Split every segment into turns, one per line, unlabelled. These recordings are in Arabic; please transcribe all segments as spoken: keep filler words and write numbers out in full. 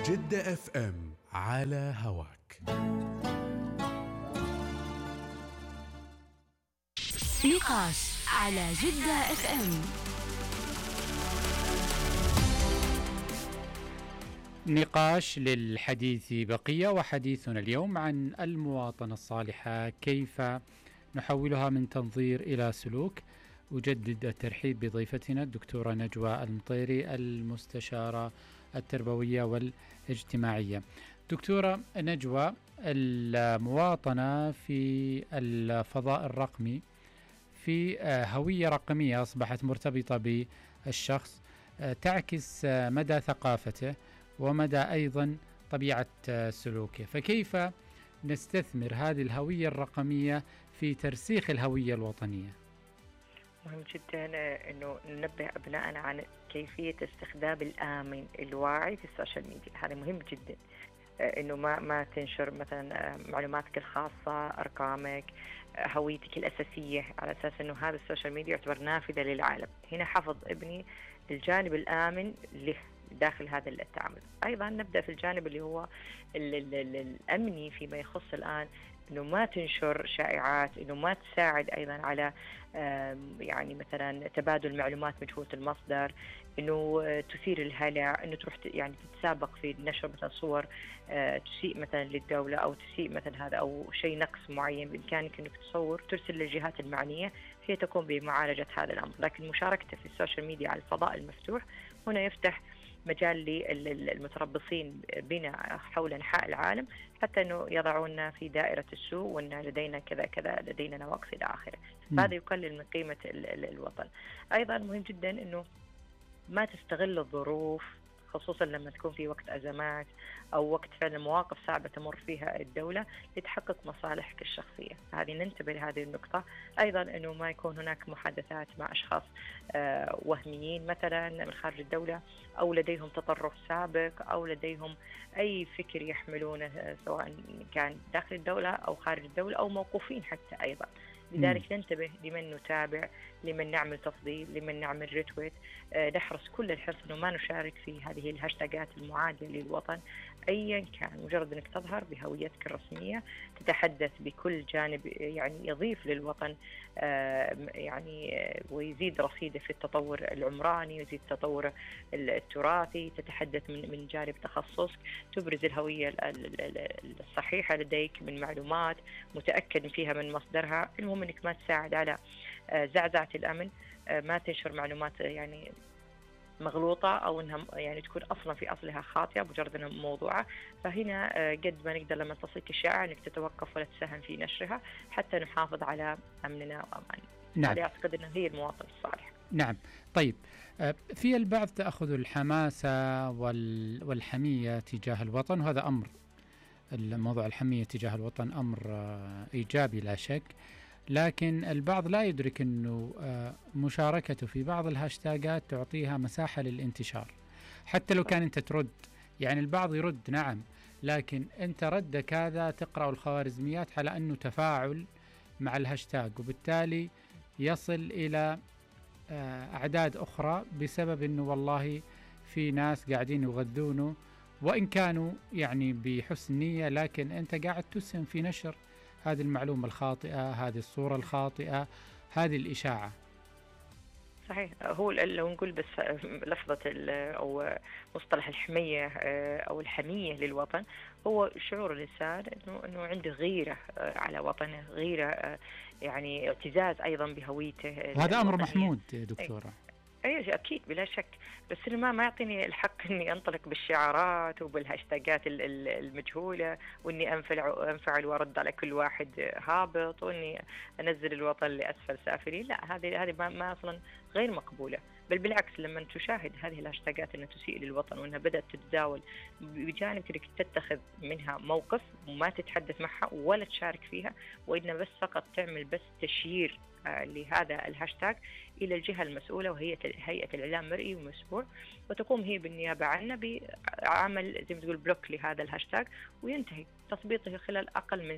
جدة اف ام على هواك.
نقاش على جدة اف ام.
نقاش للحديث بقية، وحديثنا اليوم عن المواطنة الصالحة، كيف نحولها من تنظير إلى سلوك. أجدد الترحيب بضيفتنا الدكتورة نجوى المطيري، المستشارة التربوية والاجتماعية. دكتورة نجوى، المواطنة في الفضاء الرقمي في هوية رقمية أصبحت مرتبطة بالشخص، تعكس مدى ثقافته ومدى أيضا طبيعة سلوكه، فكيف نستثمر هذه الهوية الرقمية في ترسيخ الهوية الوطنية؟
مهم جدا أنه ننبه أبنائنا عن كيفية استخدام الآمن الواعي في السوشيال ميديا. هذا مهم جدا، أنه ما ما تنشر مثلا معلوماتك الخاصة، أرقامك، هويتك الأساسية، على أساس أنه هذا السوشيال ميديا يعتبر نافذة للعالم. هنا حفظ ابني الجانب الآمن له داخل هذا التعامل. أيضا نبدأ في الجانب اللي هو ال ال ال الأمني فيما يخص الآن، إنه ما تنشر شائعات، إنه ما تساعد أيضا على يعني مثلا تبادل معلومات مجهولة المصدر، إنه تثير الهلع، إنه تروح يعني تتسابق في نشر مثلا صور تسيء مثلا للدولة أو تسيء مثلا هذا أو شيء نقص معين، بإمكانك إنك تصور ترسل للجهات المعنية، هي تقوم بمعالجة هذا الأمر. لكن مشاركته في السوشيال ميديا على الفضاء المفتوح هنا يفتح مجال للمتربصين بنا حول أنحاء العالم حتى أنه يضعونا في دائرة السوء، وأن لدينا كذا كذا، لدينا نواقص إلى آخره. هذا يقلل من قيمة الوطن. أيضا مهم جدا أنه ما تستغل الظروف، خصوصا لما تكون في وقت أزمات أو وقت فعلا مواقف صعبة تمر فيها الدولة لتحقق مصالحك الشخصية. هذه ننتبه لهذه النقطة. أيضا أنه ما يكون هناك محادثات مع أشخاص وهميين مثلا من خارج الدولة، أو لديهم تطرف سابق، أو لديهم أي فكر يحملونه سواء كان داخل الدولة أو خارج الدولة، أو موقوفين حتى أيضا. لذلك ننتبه لمن نتابع، لمن نعمل تفضيل، لمن نعمل ريتويت. أه نحرص كل الحرص أنه ما نشارك في هذه الهاشتاجات المعادية للوطن أيا كان، مجرد أنك تظهر بهويتك الرسمية، تتحدث بكل جانب يعني يضيف للوطن أه يعني أه ويزيد رصيده في التطور العمراني، ويزيد التطور التراثي، تتحدث من من جانب تخصصك، تبرز الهوية الصحيحة لديك من معلومات متأكد فيها من مصدرها. المهم أنك ما تساعد على زعزعة الأمن، ما تنشر معلومات يعني مغلوطة أو أنها يعني تكون أصلا في أصلها خاطئة مجرد أنها موضوعة. فهنا قد ما نقدر لما تصلك الشائعة أنك تتوقف ولا تساهم في نشرها حتى نحافظ على أمننا وأماننا.
نعم.
هذا أعتقد أنه هي المواطن الصالح.
نعم. طيب، في البعض تأخذ الحماسة والحمية تجاه الوطن، وهذا أمر، الموضوع الحمية تجاه الوطن أمر إيجابي لا شك، لكن البعض لا يدرك أنه مشاركته في بعض الهاشتاجات تعطيها مساحة للانتشار، حتى لو كان أنت ترد. يعني البعض يرد نعم، لكن أنت ردك هذا تقرأ الخوارزميات على أنه تفاعل مع الهاشتاج، وبالتالي يصل إلى أعداد أخرى بسبب أنه والله في ناس قاعدين يغذونه، وإن كانوا يعني بحسن نية، لكن أنت قاعد تسهم في نشر هذه المعلومة الخاطئة، هذه الصورة الخاطئة، هذه الإشاعة.
صحيح. هو لو نقول بس لفظة أو مصطلح الحمية أو الحمية للوطن، هو شعور الإنسان إنه إنه عنده غيرة على وطنه، غيرة يعني اعتزاز أيضا بهويته.
هذا أمر محمود دكتورة.
أي أكيد بلا شك، بس إنه ما ما يعطيني الحق إني أنطلق بالشعارات وبالهاشتاجات المجهولة، وإني أنفعل أنفعل وأرد على كل واحد هابط، وإني أنزل الوطن لأسفل سافلين. لا، هذه هذه ما, ما أصلا غير مقبولة. بل بالعكس، لما تشاهد هذه الهاشتاجات أنها تسيء للوطن وأنها بدأت تتداول بجانب أنك تتخذ منها موقف وما تتحدث معها ولا تشارك فيها، وإنما بس فقط تعمل بس تشيير لهذا الهاشتاج إلى الجهة المسؤولة، وهي هيئة الإعلام مرئي ومسموع، وتقوم هي بالنيابة عنا بعمل زي ما تقول بلوك لهذا الهاشتاج، وينتهي تثبيطه خلال أقل من ساعة.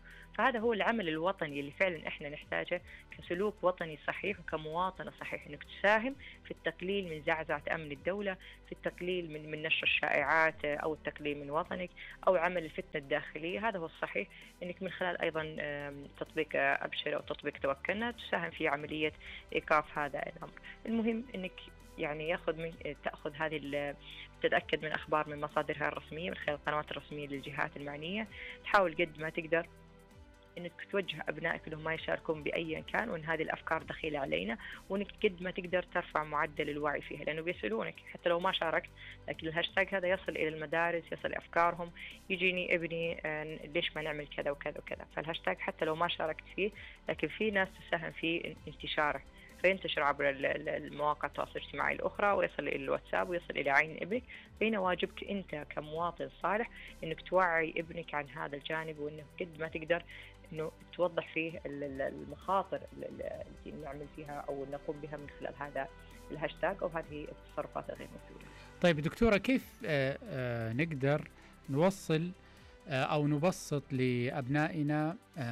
فهذا هو العمل الوطني اللي فعلا إحنا نحتاجه كسلوك وطني صحيح وكمواطنة صحيح، إنك تساهم في التقليل من زعزعة أمن الدولة، في التقليل من من نشر الشائعات أو التقليل من وطنك أو عمل الفتنة الداخلية. هذا هو الصحيح، إنك من خلال أيضا تطبيق أبشر أو تطبيق توكلنا تساهم في عملية إيقاف هذا الأمر. المهم إنك يعني ياخذ من تاخذ هذه تتاكد من اخبار من مصادرها الرسميه من خلال القنوات الرسميه للجهات المعنيه، تحاول قد ما تقدر انك توجه ابنائك انهم ما يشاركون باي كان، وان هذه الافكار دخيله علينا، وانك قد ما تقدر ترفع معدل الوعي فيها، لانه بيسالونك حتى لو ما شاركت، لكن الهاشتاج هذا يصل الى المدارس، يصل افكارهم، يجيني ابني ليش ما نعمل كذا وكذا وكذا. فالهاشتاج حتى لو ما شاركت فيه، لكن في ناس تساهم في انتشاره، فينتشر عبر المواقع التواصل الاجتماعي الأخرى ويصل إلى الواتساب ويصل إلى عين ابنك. فهنا واجبك أنت كمواطن صالح إنك توعي ابنك عن هذا الجانب، وإنه قد ما تقدر إنه توضح فيه المخاطر اللي نعمل فيها أو نقوم بها من خلال هذا الهاشتاج أو هذه التصرفات الغير مسؤولة.
طيب دكتورة، كيف آآ آآ نقدر نوصل أو نبسط لأبنائنا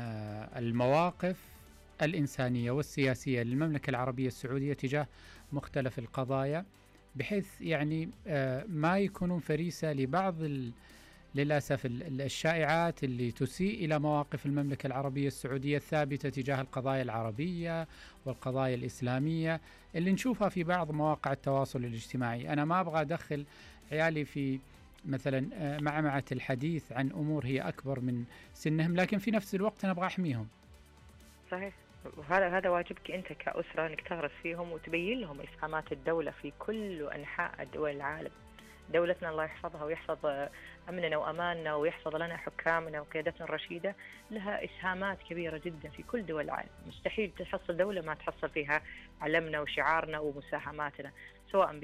المواقف الإنسانية والسياسية للمملكة العربية السعودية تجاه مختلف القضايا، بحيث يعني ما يكونون فريسة لبعض للأسف الشائعات اللي تسيء إلى مواقف المملكة العربية السعودية الثابتة تجاه القضايا العربية والقضايا الإسلامية اللي نشوفها في بعض مواقع التواصل الاجتماعي. أنا ما أبغى أدخل عيالي في مثلا معمعة الحديث عن أمور هي أكبر من سنهم، لكن في نفس الوقت أنا أبغى أحميهم.
صحيح، وهذا هذا واجبك أنت كأسرة إنك تغرس فيهم وتبين لهم إسهامات الدولة في كل أنحاء دول العالم. دولتنا الله يحفظها ويحفظ أمننا وأماننا ويحفظ لنا حكامنا وقيادتنا الرشيدة، لها إسهامات كبيرة جدا في كل دول العالم. مستحيل تحصل دولة ما تحصل فيها علمنا وشعارنا ومساهماتنا، سواء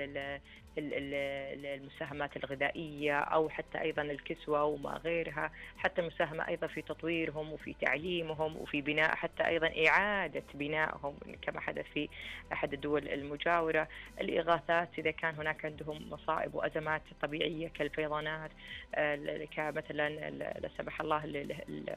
بالمساهمات الغذائية أو حتى أيضا الكسوة وما غيرها، حتى مساهمة أيضا في تطويرهم وفي تعليمهم وفي بناء، حتى أيضا إعادة بنائهم كما حدث في أحد الدول المجاورة، الإغاثات إذا كان هناك عندهم مصائب وأزمات طبيعية كالفيضانات، كمثلا لا سمح الله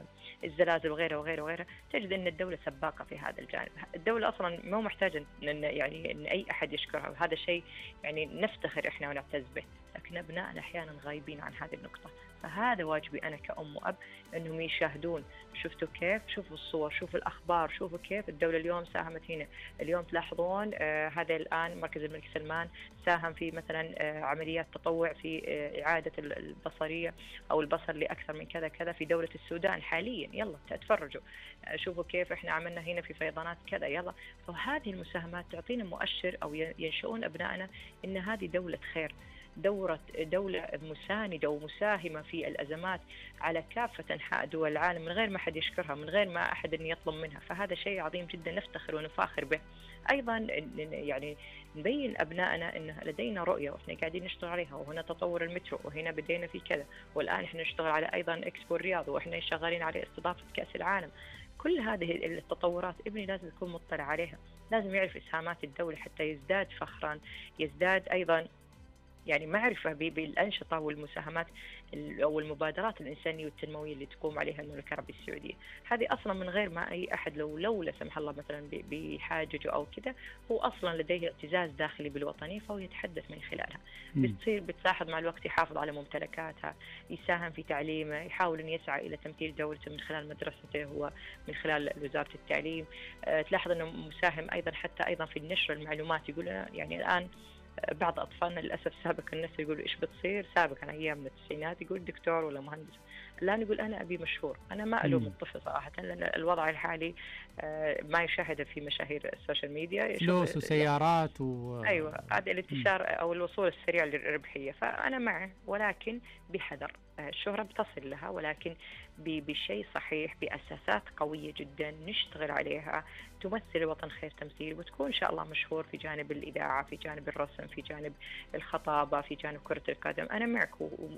الزلازل وغيرها وغيرها وغيرها، تجد أن الدولة سباقة في هذا الجانب. الدولة أصلا مو محتاجة أن يعني أن أي أحد يشكرها، وهذا شيء يعني نفتخر إحنا ونعتز به، لكن أبنائنا أحيانا غايبين عن هذه النقطة. فهذا واجبي أنا كأم وأب أنهم يشاهدون. شفتوا كيف؟ شوفوا الصور، شوفوا الأخبار، شوفوا كيف الدولة اليوم ساهمت هنا. اليوم تلاحظون آه هذا الآن مركز الملك سلمان ساهم في مثلا آه عمليات تطوع في آه إعادة البصرية أو البصر لأكثر من كذا كذا في دولة السودان حاليا. يلا تتفرجوا، آه شوفوا كيف إحنا عملنا هنا في فيضانات كذا. يلا، فهذه المساهمات تعطينا مؤشر أو ينشؤون أبنائنا إن هذه دولة خير، دورة دولة مساندة ومساهمة في الأزمات على كافة أنحاء دول العالم من غير ما أحد يشكرها، من غير ما أحد أن يطلب منها. فهذا شيء عظيم جدا نفتخر ونفاخر به. أيضا يعني نبين أبنائنا أن لدينا رؤية وإحنا قاعدين نشتغل عليها، وهنا تطور المترو، وهنا بدينا في كذا، والآن إحنا نشتغل على أيضا إكسبو الرياض، وإحنا شغالين على استضافة كأس العالم. كل هذه التطورات ابني لازم يكون مطلع عليها، لازم يعرف إسهامات الدولة حتى يزداد فخرا، يزداد أيضا يعني معرفة بالأنشطة والمساهمات أو المبادرات الإنسانية والتنموية اللي تقوم عليها المملكة العربية السعودية. هذه أصلا من غير ما أي أحد لو لو لا سمح الله مثلا بحاجة أو كذا، هو أصلا لديه اعتزاز داخلي بالوطنية فهو يتحدث من خلالها. بتصير بتلاحظ مع الوقت يحافظ على ممتلكاتها، يساهم في تعليمه، يحاول أن يسعى إلى تمثيل دولته من خلال مدرسته هو من خلال وزارة التعليم. أه تلاحظ أنه مساهم أيضا حتى أيضا في النشر المعلومات. يقول يعني الآن بعض أطفالنا للأسف سابق الناس يقولوا إيش بتصير، سابقا أيام التسعينات يقول دكتور ولا مهندس، الآن يقول أنا أبي مشهور. أنا ما ألوم الطفل صراحة، لأن الوضع الحالي ما يشاهد في مشاهير السوشيال ميديا،
فلوس وسيارات و...
أيوة، هذا الانتشار أو الوصول السريع للربحية. فأنا معه، ولكن بحذر. الشهرة بتصل لها، ولكن بشيء صحيح، بأساسات قوية جدا نشتغل عليها، تمثل الوطن خير تمثيل، وتكون إن شاء الله مشهور في جانب الإذاعة، في جانب الرسم، في جانب الخطابة، في جانب كرة القدم. أنا معك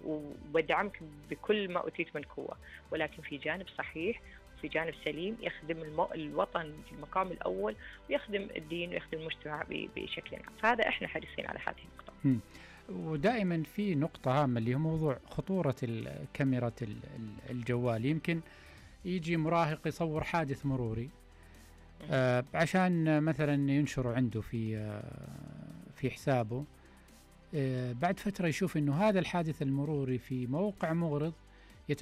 وبدعمك بكل ما أوتيت من قوة، ولكن في جانب صحيح، في جانب سليم يخدم الوطن في المقام الأول، ويخدم الدين ويخدم المجتمع بشكل عام. فهذا إحنا حريصين على هذه النقطة.
م. ودائما في نقطة هامة اللي هو موضوع خطورة كاميرا الجوال. يمكن يجي مراهق يصور حادث مروري آه عشان مثلا ينشره عنده في آه في حسابه. آه بعد فترة يشوف إنه هذا الحادث المروري في موقع مغرض